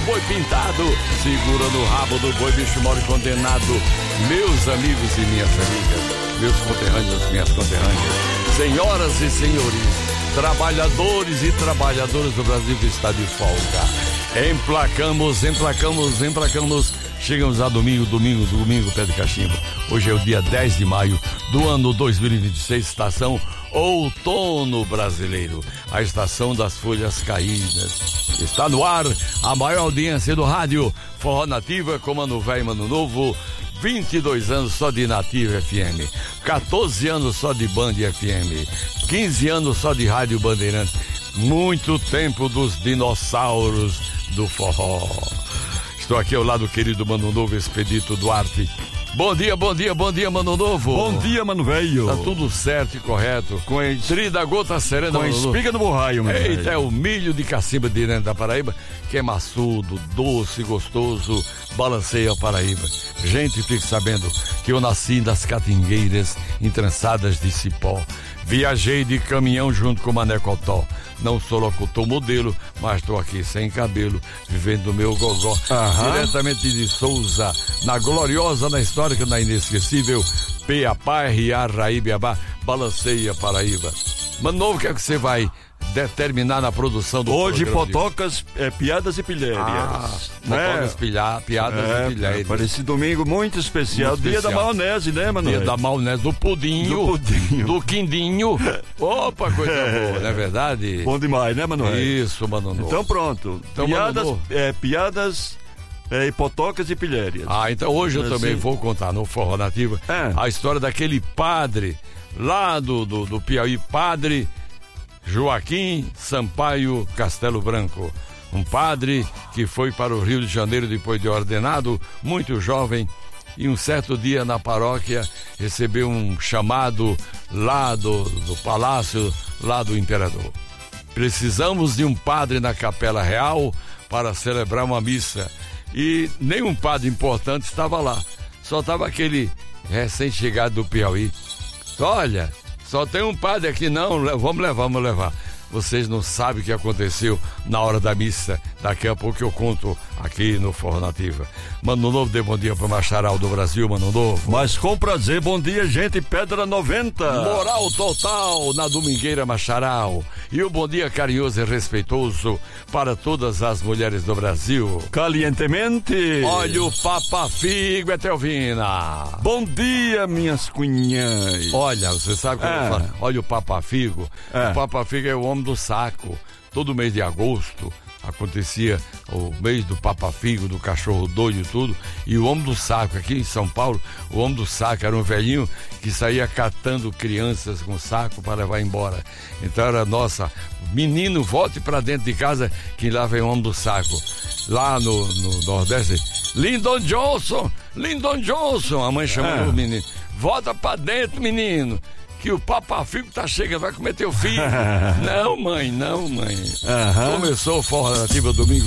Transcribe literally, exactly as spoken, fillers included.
boi pintado, segura no rabo do boi, bicho mole condenado. Meus amigos e minhas amigas, meus conterrâneos, minhas conterrâneas, senhoras e senhores, trabalhadores e trabalhadoras do Brasil que está de folga. Emplacamos, emplacamos, emplacamos. Chegamos a domingo, domingo, domingo, pé de cachimbo. Hoje é o dia dez de maio do ano dois mil e vinte e seis, estação outono brasileiro, a estação das folhas caídas. Está no ar a maior audiência do rádio Forró Nativa com Mano Velho e Mano Novo. vinte e dois anos só de Nativa F M, quatorze anos só de Band F M, quinze anos só de Rádio Bandeirantes. Muito tempo dos dinossauros do forró. Estou aqui ao lado do querido Mano Novo, Expedito Duarte. Bom dia, bom dia, bom dia, Mano Novo. Bom dia, Mano Velho. Tá tudo certo e correto. Com a Trida gota serena, com a espiga no borraio, mano. Eita, é o milho de cacimba de dentro da Paraíba, que é maçudo, doce, gostoso, balanceia a Paraíba. Gente, fique sabendo que eu nasci das catingueiras entrançadas de cipó. Viajei de caminhão junto com o Mané Cotó. Não sou locutor modelo, mas estou aqui sem cabelo, vivendo o meu gogó. Aham. Diretamente de Souza, na gloriosa, na histórica, na inesquecível Peapá, R A, Raíbiabá, balanceia Paraíba. Mano Novo, o que é que você vai determinar na produção do Hoje, programa? potocas, é, piadas e pilhérias. Ah, né? potocas, pilha, piadas é, e pilhérias. Para esse domingo muito especial, Muito dia especial. da maionese, né, mano? Dia da maionese, do pudinho, Do pudinho. do quindinho. Opa, coisa boa, não é verdade? Bom demais, né, Mano? Isso, Mano Novo. Então pronto. Então, piadas, Mano Novo. é, piadas, é, e potocas e pilhérias. Ah, então hoje eu Assim. também vou contar no Forró Nativa É. a história daquele padre lá do, do, do Piauí, padre Joaquim Sampaio Castelo Branco. Um padre que foi para o Rio de Janeiro depois de ordenado, muito jovem, e um certo dia na paróquia recebeu um chamado lá do, do palácio, lá do imperador. Precisamos de um padre na Capela Real para celebrar uma missa. E nenhum padre importante estava lá. Só estava aquele recém-chegado do Piauí. Olha, só tem um padre aqui, não, vamos levar, vamos levar. Vocês não sabem o que aconteceu na hora da missa. Daqui a pouco eu conto aqui no Forró Nativa. Mano Novo, dê bom dia para o Macharal do Brasil, Mano Novo. Mas com prazer, bom dia, gente, Pedra noventa. Moral total na Domingueira Macharal. E o bom dia carinhoso e respeitoso para todas as mulheres do Brasil. Calientemente. Olha o Papa Figo, Etelvina. Bom dia, minhas cunhãs. Olha, você sabe como É. eu falo? Olha o Papa Figo. É. O Papa Figo é o homem do saco. Todo mês de agosto acontecia o mês do Papa Figo, do cachorro doido e tudo. E o homem do saco, aqui em São Paulo, o homem do saco era um velhinho que saía catando crianças com saco para levar embora. Então era, nossa, menino, volte para dentro de casa que lá vem o homem do saco. Lá no, no Nordeste, Lyndon Johnson, Lyndon Johnson, a mãe chamando É. o menino. Volta pra dentro, menino, que o Papa Figo tá chegando, vai comer teu filho. Não, mãe, não, mãe. Aham. Começou o Forró Nativa domingo